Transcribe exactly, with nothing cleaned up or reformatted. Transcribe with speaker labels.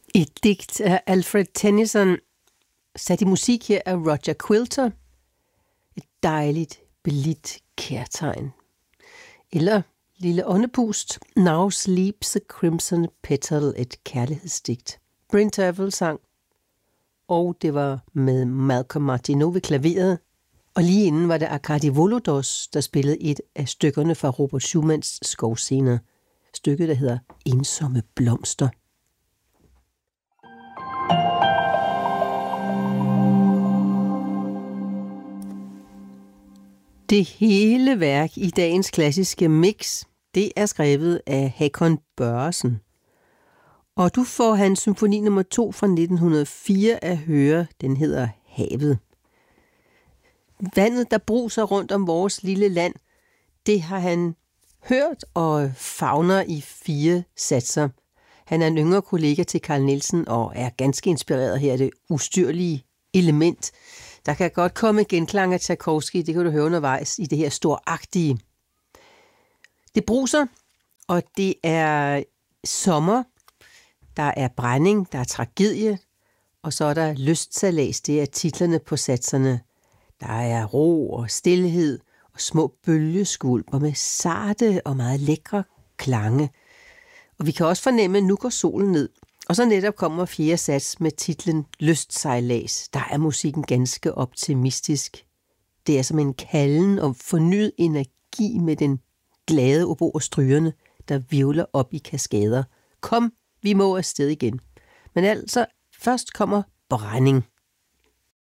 Speaker 1: Et digt af Alfred Tennyson, sat i musik her af Roger Quilter. Et dejligt, blidt kærtegn. Eller lille åndepust. Now sleeps the crimson petal, et kærlighedsdigt. Bryn Terfel sang, og det var med Malcolm Martineau ved klaveret. Og lige inden var det Arkady Volodos, der spillede et af stykkerne fra Robert Schumanns Skovscener. Stykket, der hedder Ensomme blomster. Det hele værk i dagens klassiske mix, det er skrevet af Hakon Børresen. Og du får hans symfoni nummer to fra nitten hundrede og fire at høre. Den hedder Havet. Vandet, der bruser rundt om vores lille land, det har han hørt og favner i fire satser. Han er en yngre kollega til Carl Nielsen og er ganske inspireret her af det ustyrlige element. Der kan godt komme genklang af Tchaikovsky, det kan du høre undervejs i det her storagtige. Det bruser, og det er sommer, der er brænding, der er tragedie, og så er der lystsalas, det er titlerne på satserne. Der er ro og stilhed og små bølgeskvulper med sarte og meget lækre klange. Og vi kan også fornemme, at nu går solen ned. Og så netop kommer fjerde sats med titlen Lystsejlads. Der er musikken ganske optimistisk. Det er som en kalden og fornyet energi med den glade obo og strygerne, der virvler op i kaskader. Kom, vi må afsted igen. Men altså, først kommer brænding.